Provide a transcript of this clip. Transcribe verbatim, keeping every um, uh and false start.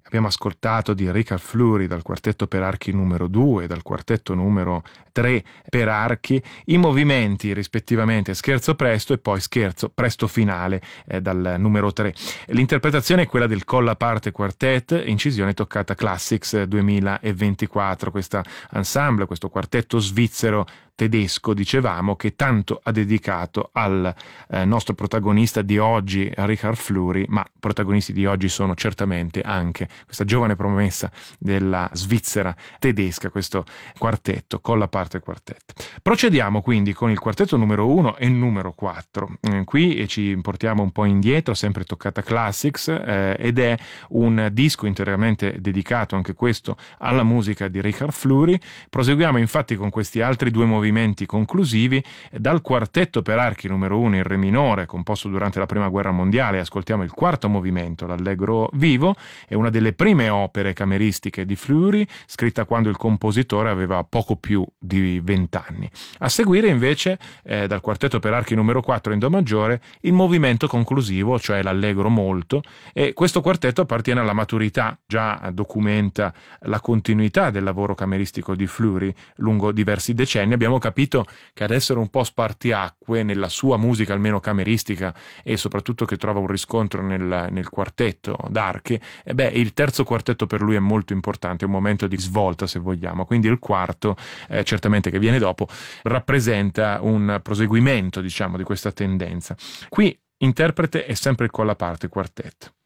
Abbiamo ascoltato di Richard Fleury dal quartetto per archi numero due, dal quartetto numero tre per archi, i movimenti rispettivamente Scherzo presto e poi Scherzo presto finale eh, dal numero tre. L'interpretazione è quella del Colla Parte Quartet, incisione toccata Classics duemilaventiquattro, questa ensemble, questo quartetto svizzero tedesco, dicevamo, che tanto ha dedicato al eh, nostro protagonista di oggi, Richard Fleury, ma protagonisti di oggi sono certamente anche questa giovane promessa della Svizzera tedesca, questo quartetto, Colla Parte Quartet. Procediamo quindi con il quartetto numero uno e numero quattro. Eh, qui ci portiamo un po' indietro, sempre toccata Classics, eh, ed è un disco interamente dedicato anche questo alla musica di Richard Fleury. Proseguiamo infatti con questi altri due movimenti conclusivi dal quartetto per archi numero uno in re minore, composto durante la prima guerra mondiale. Ascoltiamo il quarto movimento, l'Allegro vivo, è una delle prime opere cameristiche di Fleury, scritta quando il compositore aveva poco più di vent'anni. A seguire invece eh, dal quartetto per archi numero quattro in do maggiore il movimento conclusivo, cioè l'Allegro molto, e questo quartetto appartiene alla maturità, già documenta la continuità del lavoro cameristico di Fleury lungo diversi decenni. Abbiamo capito che ad essere un po' spartiacque nella sua musica, almeno cameristica, e soprattutto che trova un riscontro nel, nel quartetto d'archi, e beh, il terzo quartetto per lui è molto importante, è un momento di svolta se vogliamo, quindi il quarto, eh, certamente che viene dopo, rappresenta un proseguimento, diciamo, di questa tendenza. Qui interprete è sempre il Colla Parte Quartet.